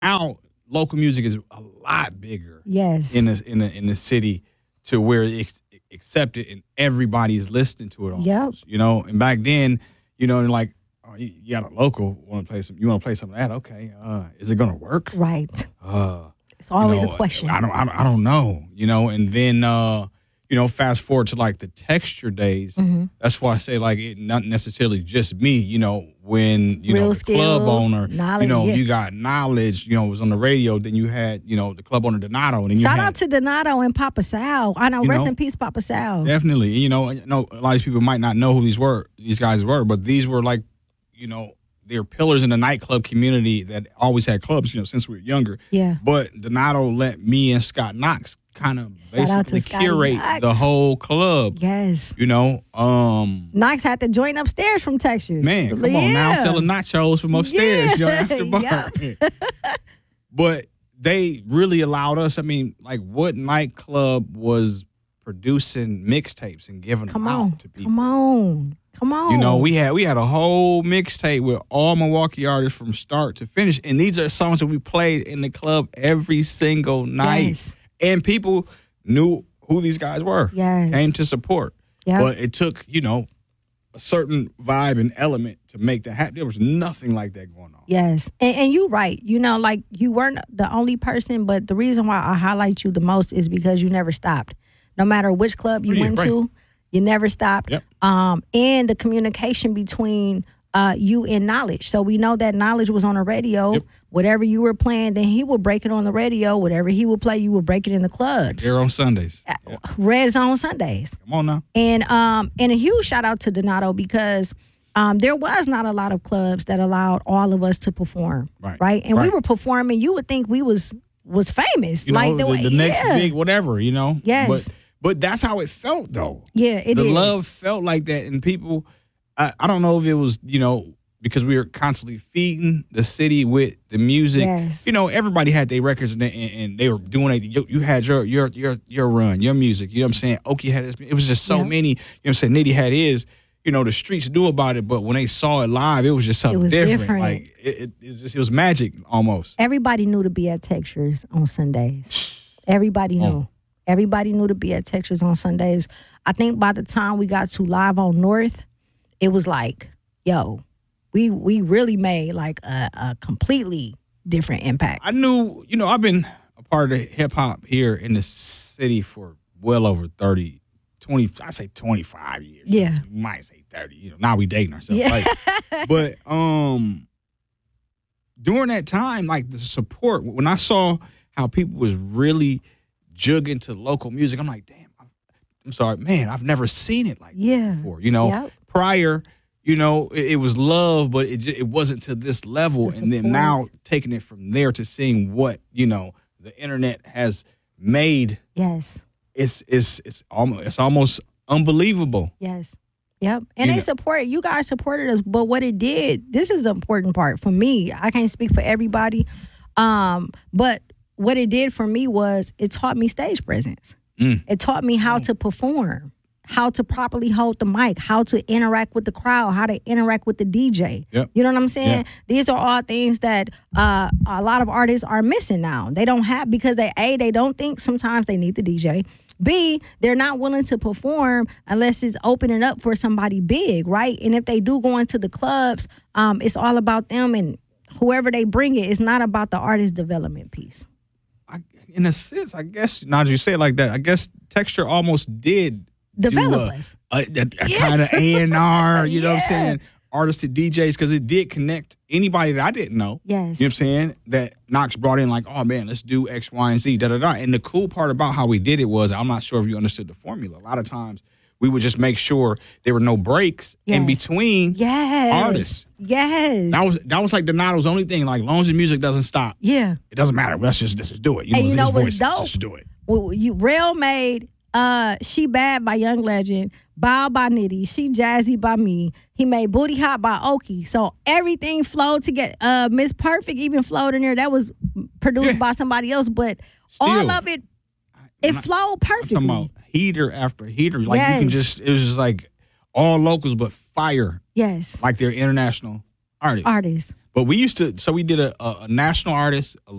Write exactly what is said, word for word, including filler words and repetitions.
now local music is a lot bigger. Yes. In the in the in the city to where it's accepted and everybody is listening to it. Almost, yep. You know, and back then, you know, and like, oh, you, you got a local want to play some. You want to play some of that? Okay. Uh, is it gonna work? Right. Uh, it's always you know, a question. I don't, I don't. I don't know. You know, and then. Uh, You know, fast forward to like the texture days. Mm-hmm. That's why I say like it not necessarily just me. You know, when you Real know the skills, club owner, knowledge, you know, yeah. you got knowledge. You know, was on the radio. Then you had you know the club owner Donato. And then you Shout had, out to Donato and Papa Sal. I know, You rest know, in peace, Papa Sal. definitely. You know, you know, a lot of these people might not know who these were. These guys were, but these were like, you know, they're pillars in the nightclub community that always had clubs. You know, since we were younger. Yeah. But Donato let me and Scott Knox kind of Shout out to basically Scotty curate Knox. the whole club. Yes. You know, um, Knox had to join upstairs from Texas. man, come on now, selling nachos from upstairs, you know, after bar. Yep. But they really allowed us. I mean, like, what nightclub was producing mixtapes and giving Come them on. out to people? Come on. Come on. You know, we had we had a whole mixtape with all Milwaukee artists from start to finish, and these are songs that we played in the club every single night. Yes. And people knew who these guys were. Yes. Came to support. Yep. But it took, you know, a certain vibe and element to make that happen. There was nothing like that going on. Yes. And, and you're right. You know, like you weren't the only person, but the reason why I highlight you the most is because you never stopped. No matter which club you Yeah, went right. to, you never stopped. Yep. Um, and the communication between uh, you and Knowledge. So we know that Knowledge was on the radio. Yep. Whatever you were playing, then he would break it on the radio. Whatever he would play, you would break it in the clubs. Here on Sundays. Yeah. Red Zone Sundays. Come on now. And um and a huge shout out to Donato because um there was not a lot of clubs that allowed all of us to perform. Right. Right. And we Right. were performing, you would think we was was famous. You like know, the, way- the next yeah. big whatever, you know? Yes. But, but that's how it felt, though. Yeah, it the is. love felt like that. And people, I, I don't know if it was, you know, because we were constantly feeding the city with the music. Yes. You know, everybody had their records and they, and, and they were doing it. You, you had your your your your run, your music. You know what I'm saying? Okie had his. It was just so Yeah. many. You know what I'm saying? Nitty had his. You know, the streets knew about it, but when they saw it live, it was just something was different. different. Like it, it, it, just, it was magic almost. Everybody knew to be at Textures on Sundays. Everybody knew. Oh. Everybody knew to be at Textures on Sundays. I think by the time we got to Live on North, it was like, yo, we we really made like a, a completely different impact. I knew, you know, I've been a part of hip hop here in the city for well over thirty, twenty, I say twenty-five years. Yeah. You might say thirty. You know, now we dating ourselves. Yeah. Like, but um, during that time, like the support, when I saw how people was really jugging to local music, I'm like, damn, I'm, I'm sorry, man, I've never seen it like Yeah. that before. You know, Yep. prior, you know, it, it was love, but it ju- it wasn't to this level. The And then support. now taking it from there to seeing what, you know, the internet has made, Yes. it's it's it's almost it's almost unbelievable. Yes. Yep. And You they know- supported, you guys supported us, but what it did, this is the important part for me. I can't speak for everybody. Um, but what it did for me was it taught me stage presence. Mm. It taught me how to perform, how to properly hold the mic, how to interact with the crowd, how to interact with the D J. Yep. You know what I'm saying? Yeah. These are all things that uh, a lot of artists are missing now. They don't have, because they, A, they don't think sometimes they need the D J. B, they're not willing to perform unless it's opening up for somebody big, right? And if they do go into the clubs, um, it's all about them and whoever they bring it. It's not about the artist development piece. I, in a sense, I guess now that you say it like that, I guess Texture almost did Develop do a- us. a, a, a kind of A and R, you know what I'm Yeah. saying? Artists to D Js, because it did connect anybody that I didn't know. Yes. You know what I'm saying? That Knox brought in like, oh man, let's do X, Y, and Z, da da da. And the cool part about how we did it was, I'm not sure if you understood the formula. A lot of times we would just make sure there were no breaks in Yes. between Yes. artists. Yes. That was that was like Donato's only thing. Like, long as the music doesn't stop, yeah. it doesn't matter. Let's just let's just do it. You know, And you it's know his what's voice. dope? Let's just do it. Well, you Rail made uh She Bad by Young Legend, Bow by Nitty, She Jazzy by me. He made Booty Hot by Okie. So everything flowed to get uh Miss Perfect even flowed in there. That was produced Yeah. by somebody else, but all Still, of it it I'm flowed I'm perfectly. talking about heater after heater. Like you can Yes. just it was just like all locals but fire. Yes. Like they're international artists. Artists. But we used to so we did a, a, a national artist, a